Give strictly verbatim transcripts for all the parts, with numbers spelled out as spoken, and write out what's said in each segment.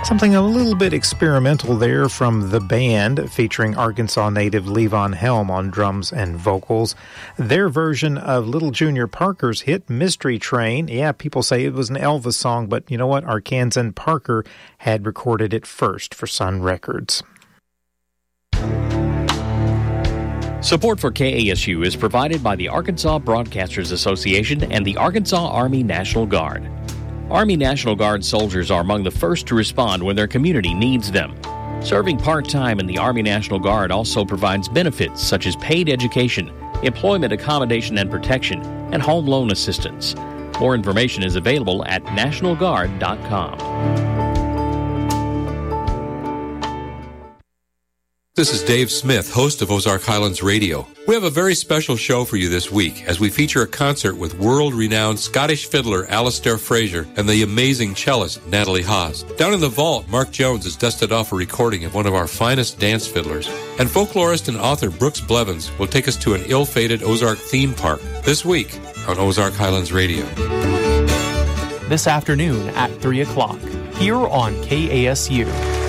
Something a little bit experimental there from The Band, featuring Arkansas native Levon Helm on drums and vocals. Their version of Little Junior Parker's hit Mystery Train. Yeah, people say it was an Elvis song, but you know what? Arkansan Parker had recorded it first for Sun Records. Support for K A S U is provided by the Arkansas Broadcasters Association and the Arkansas Army National Guard. Army National Guard soldiers are among the first to respond when their community needs them. Serving part-time in the Army National Guard also provides benefits such as paid education, employment accommodation and protection, and home loan assistance. More information is available at national guard dot com. This is Dave Smith, host of Ozark Highlands Radio. We have a very special show for you this week as we feature a concert with world-renowned Scottish fiddler Alistair Fraser and the amazing cellist Natalie Haas. Down in the vault, Mark Jones has dusted off a recording of one of our finest dance fiddlers. And folklorist and author Brooks Blevins will take us to an ill-fated Ozark theme park this week on Ozark Highlands Radio. This afternoon at three o'clock, here on K A S U.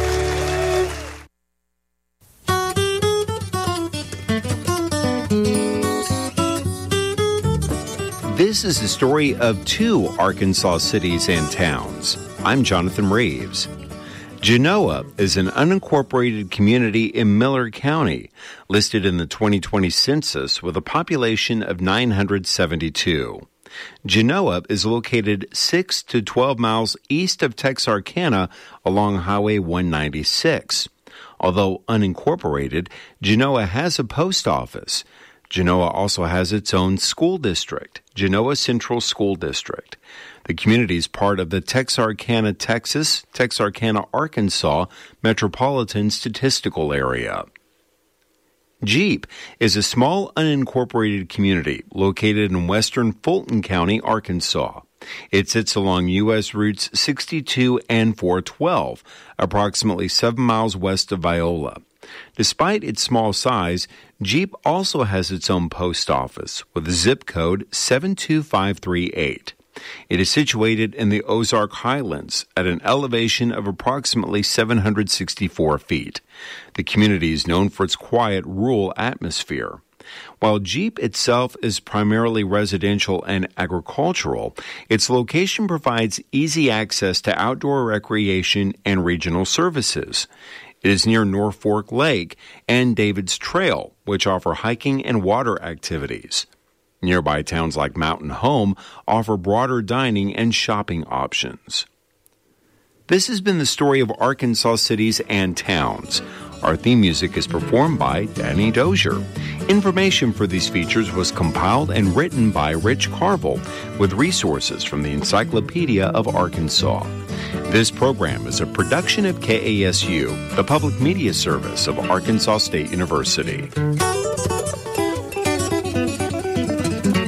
This is the story of two Arkansas cities and towns. I'm Jonathan Reeves. Genoa is an unincorporated community in Miller County, listed in the twenty twenty census with a population of nine hundred seventy-two. Genoa is located six to twelve miles east of Texarkana along Highway one ninety-six. Although unincorporated, Genoa has a post office. Genoa also has its own school district, Genoa Central School District. The community is part of the Texarkana, Texas, Texarkana, Arkansas Metropolitan Statistical Area. Jeep is a small unincorporated community located in western Fulton County, Arkansas. It sits along U S routes sixty-two and four twelve, approximately seven miles west of Viola. Despite its small size, Jeep also has its own post office with a zip code seven two five three eight. It is situated in the Ozark Highlands at an elevation of approximately seven hundred sixty-four feet. The community is known for its quiet, rural atmosphere. While Jeep itself is primarily residential and agricultural, its location provides easy access to outdoor recreation and regional services. It is near North Fork Lake and David's Trail, which offer hiking and water activities. Nearby towns like Mountain Home offer broader dining and shopping options. This has been the story of Arkansas cities and towns. Our theme music is performed by Danny Dozier. Information for these features was compiled and written by Rich Carville with resources from the Encyclopedia of Arkansas. This program is a production of K A S U, the public media service of Arkansas State University.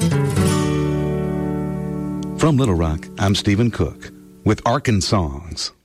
From Little Rock, I'm Stephen Cook with Arkansas Songs.